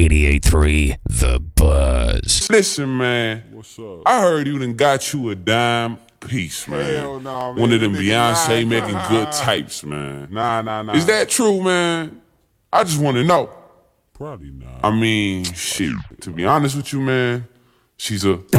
88.3 The Buzz. Listen, man. What's up? I heard you done got you a dime piece, man. Hell no, man. One of them Nigga Beyonce lying. making good types, man. Nah. Is that true, man? I just want to know. Probably not. I mean, shit. To be honest with you, man, she's a